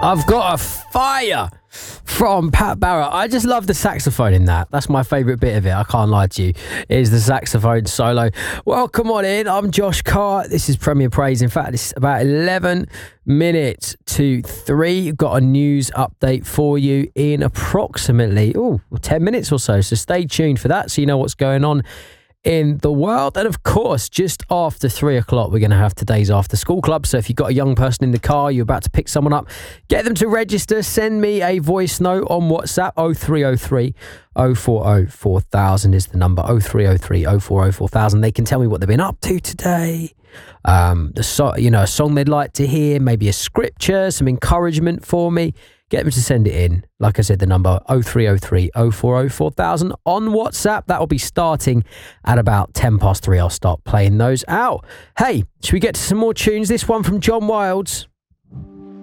I've got a fire from Pat Barrett. I just love the saxophone in that. That's my favourite bit of it. I can't lie to you. It is the saxophone solo. Welcome on in. I'm Josh Carr. This is Premier Praise. In fact, it's about 11 minutes to 3. Got a news update for you in approximately 10 minutes or so. So stay tuned for that so you know what's going on in the world. And of course, just after 3 o'clock, we're going to have today's After School Club. So if you've got a young person in the car, you're about to pick someone up, get them to register. Send me a voice note on WhatsApp. 0303 040 4000 is the number. 0303 040 4000. They can tell me what they've been up to today. A song they'd like to hear, maybe a scripture, some encouragement for me. Get them to send it in. Like I said, the number 0303 040 4000 on WhatsApp. That will be starting at about 10 past 3. I'll start playing those out. Hey, should we get to some more tunes? This one from John Wilds.